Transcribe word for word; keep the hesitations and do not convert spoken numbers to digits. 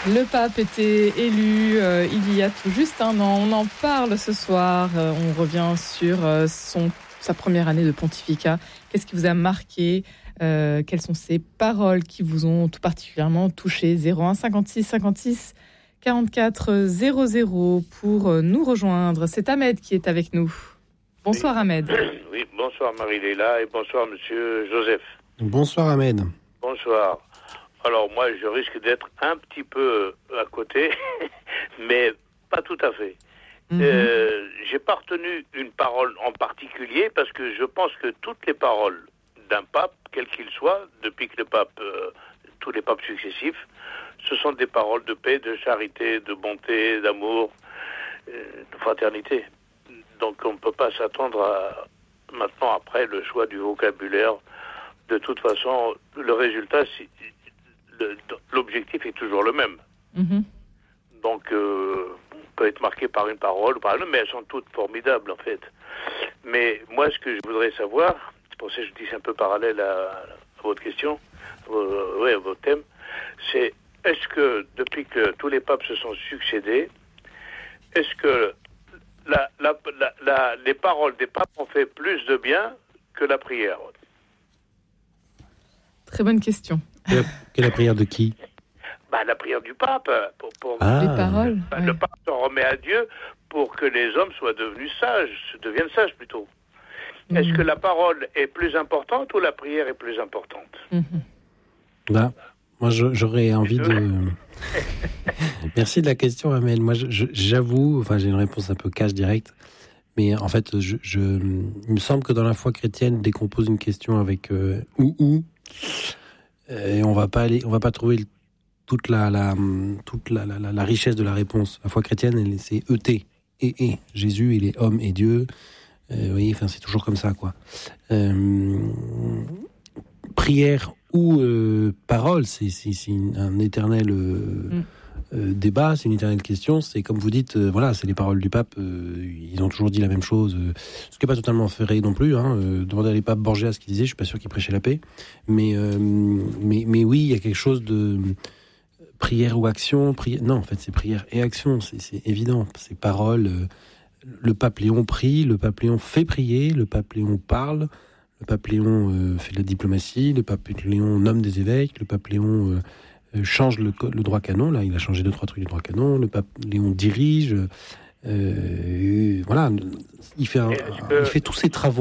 Le pape était élu euh, il y a tout juste un an. On en parle ce soir. Euh, on revient sur euh, son, sa première année de pontificat. Qu'est-ce qui vous a marqué ? euh, Quelles sont ces paroles qui vous ont tout particulièrement touché ? zéro un cinquante-six cinquante-six quarante-quatre zéro zéro pour nous rejoindre. C'est Ahmed qui est avec nous. Bonsoir oui. Ahmed. Oui, bonsoir Marie-Léla et bonsoir Monsieur Joseph. Bonsoir Ahmed. Bonsoir. Alors moi je risque d'être un petit peu à côté, mais pas tout à fait. Mm-hmm. Euh, j'ai pas retenu une parole en particulier parce que je pense que toutes les paroles d'un pape, quel qu'il soit, depuis que le pape, euh, tous les papes successifs, ce sont des paroles de paix, de charité, de bonté, d'amour, euh, de fraternité. Donc on ne peut pas s'attendre à, maintenant après le choix du vocabulaire. De toute façon, le résultat, c'est, le, l'objectif est toujours le même. Mm-hmm. Donc euh, on peut être marqué par une parole, par une, mais elles sont toutes formidables en fait. Mais moi, ce que je voudrais savoir, c'est pour ça que je dis c'est un peu parallèle à, à votre question, euh, oui, à votre thème, c'est est-ce que depuis que tous les papes se sont succédés, est-ce que La, la, la, la, les paroles des papes ont fait plus de bien que la prière? Très bonne question. Et la, et la prière de qui? Bah, la prière du pape. Pour, pour ah. Les paroles. Bah, ouais. Le pape se remet à Dieu pour que les hommes soient devenus sages, deviennent sages plutôt. Mmh. Est-ce que la parole est plus importante ou la prière est plus importante? mmh. Bah, moi, je, j'aurais envie de... Merci de la question, Amel. Moi, je, je, j'avoue, enfin, j'ai une réponse un peu cash directe, mais en fait, je, je, il me semble que dans la foi chrétienne, dès qu'on pose une question avec euh, ou ou, et on va pas aller, on va pas trouver toute la, la toute la, la, la richesse de la réponse. La foi chrétienne, elle, c'est E T et et Jésus, il est homme et Dieu. Euh, vous voyez, enfin, c'est toujours comme ça, quoi. Euh, prière ou euh, parole, c'est, c'est, c'est une, un éternel euh, mm. euh, débat, c'est une éternelle question. C'est comme vous dites, euh, voilà, c'est les paroles du pape. Euh, ils ont toujours dit la même chose, euh, ce qui n'est pas totalement vrai non plus. Hein, euh, demandez à les papes Borgia ce qu'il disait. Je suis pas sûr qu'il prêchait la paix, mais euh, mais mais oui, il y a quelque chose de prière ou action. Prière, non, en fait, c'est prière et action. C'est, c'est évident. C'est parole. Euh, le pape Léon prie, le pape Léon fait prier, le pape Léon parle. Le pape Léon euh, fait de la diplomatie, le pape Léon nomme des évêques, le pape Léon euh, change le, le droit canon, là il a changé deux trois trucs du droit canon, le pape Léon dirige, euh, voilà, il fait, un, un, il fait tous ses travaux.